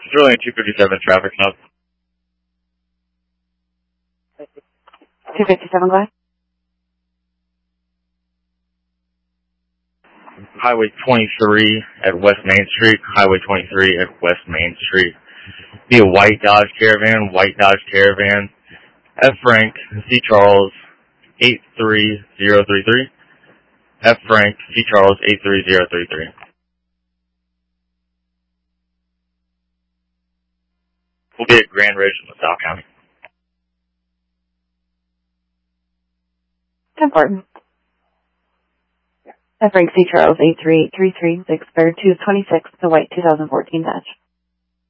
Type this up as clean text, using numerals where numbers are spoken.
Sterling 257 traffic stop. 257 Glen. Highway 23 at West Main Street. Highway 23 at West Main Street. Be a white Dodge Caravan. F. Frank, C. Charles, 83033. F. Frank, C. Charles, 83033. We'll be at Grand Ridge in LaSalle County. Important. F. Frank C. Charles, 83833, 6 226, the white 2014 Dodge.